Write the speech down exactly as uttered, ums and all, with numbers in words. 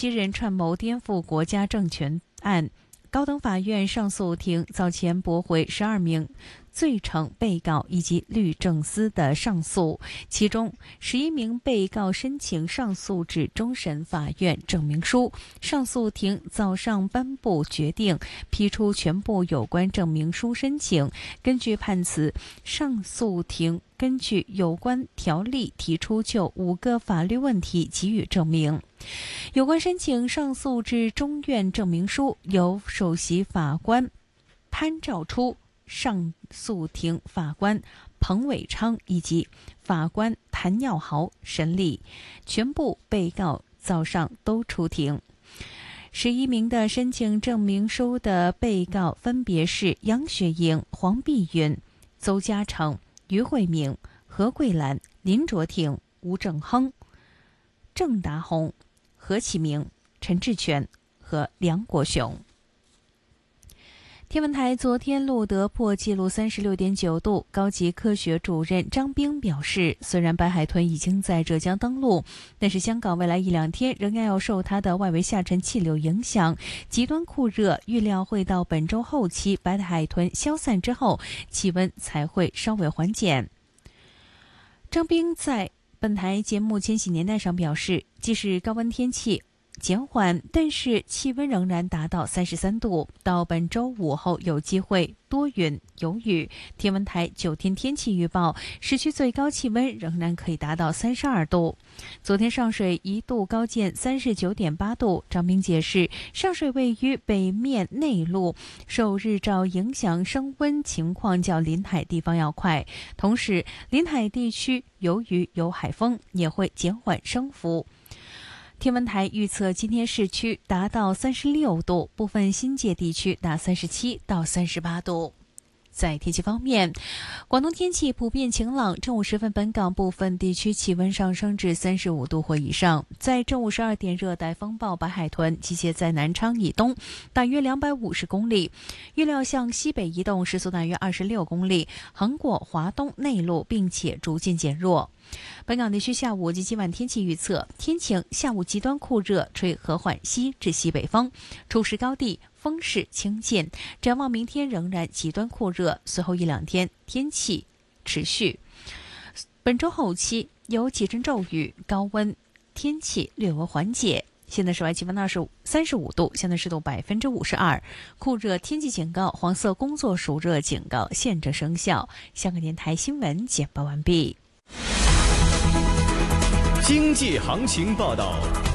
七人串谋颠覆国家政权案，高等法院上诉庭早前驳回十二名罪成被告以及律政司的上诉，其中十一名被告申请上诉至终审法院证明书，上诉庭早上颁布决定，批出全部有关证明书申请。根据判词，上诉庭根据有关条例提出就五个法律问题给予证明。有关申请上诉至中院证明书由首席法官潘兆初、上诉庭法官彭伟昌以及法官谭耀豪审理，全部被告早上都出庭。十一名的申请证明书的被告分别是杨雪莹、黄碧云、邹嘉诚、于慧明、何桂兰、林卓廷、吴正亨、郑达宏、何启明、陈志全和梁国雄。天文台昨天录得破纪录 三十六点九 度，高级科学主任张冰表示，虽然白海豚已经在浙江登陆，但是香港未来一两天仍然要受它的外围下沉气流影响，极端酷热预料会到本周后期白海豚消散之后，气温才会稍微缓减。张冰在本台节目《千禧年代》上表示，即使高温天气减缓，但是气温仍然达到三十三度，到本周午后有机会多云有雨。天文台九天天气预报，市区最高气温仍然可以达到三十二度。昨天上水一度高见三十九点八度，张冰解释，上水位于北面内陆，受日照影响，升温情况较临海地方要快，同时临海地区由于有海风，也会减缓升幅。天文台预测今天市区达到三十六度，部分新界地区达三十七到三十八度。在天气方面，广东天气普遍晴朗，正午时分本港部分地区气温上升至三十五度或以上。在正午十二点，热带风暴白海豚集结在南昌以东大约两百五十公里，预料向西北移动，时速大约二十六公里，横过华东内陆，并且逐渐减弱。本港地区下午及今晚天气预测：天晴，下午极端酷热，吹和缓西至西北风，初时高地风势清劲。展望明天仍然极端酷热，随后一两天天气持续。本周后期有几阵骤雨，高温天气略为缓解。现在室外气温二十五三十五度，相对湿度百分之五十二，酷热天气警告、黄色工作暑热警告现正生效。香港电台新闻简报完毕。 经济行情报道。